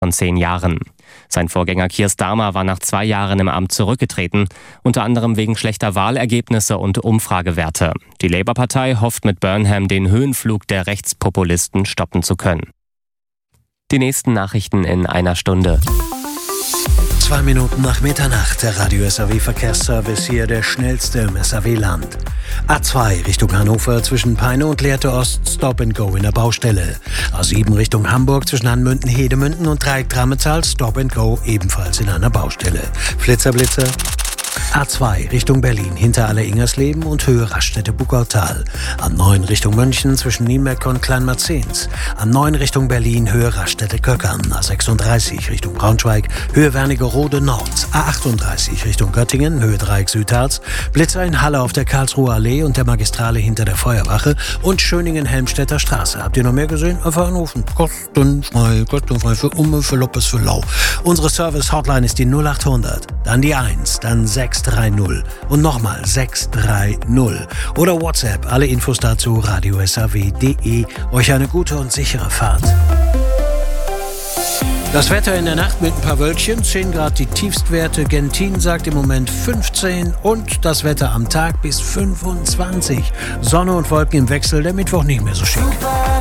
von 10 Jahren. Sein Vorgänger Keir Starmer war nach 2 Jahren im Amt zurückgetreten, unter anderem wegen schlechter Wahlergebnisse und Umfragewerte. Die Labour-Partei hofft mit Burnham den Höhenflug der Rechtspopulisten stoppen zu können. Die nächsten Nachrichten in einer Stunde. 2 Minuten nach Mitternacht, der Radio SAW-Verkehrsservice hier, der schnellste im SAW-Land. A2 Richtung Hannover zwischen Peine und Lehrte Ost, Stop and Go in der Baustelle. A7 Richtung Hamburg zwischen Hanmünden, Hedemünden und Dreieck Drametal, Stop and Go ebenfalls in einer Baustelle. Flitzer. A2 Richtung Berlin hinter Alle-Ingersleben und Höhe Raststätte-Bugautal. A9 Richtung München zwischen Nienberg und Kleinmarzens. A9 Richtung Berlin Höhe Raststätte-Köckern. A36 Richtung Braunschweig Höhe Wernigerode Nord. A38 Richtung Göttingen Höhe Dreieck Südharz. Blitzer in Halle auf der Karlsruher Allee und der Magistrale hinter der Feuerwache und Schöningen-Helmstedter Straße. Habt ihr noch mehr gesehen? Einfach anrufen. Kostenfrei für Umme, für Loppes, für Lau. Unsere Service-Hotline ist die 0800, dann die 1, dann 630 und nochmal 630. Oder WhatsApp, alle Infos dazu radiosaw.de. Euch eine gute und sichere Fahrt. Das Wetter in der Nacht mit ein paar Wölkchen, 10 Grad die Tiefstwerte, Gentin sagt im Moment 15 und das Wetter am Tag bis 25. Sonne und Wolken im Wechsel, der Mittwoch nicht mehr so schick.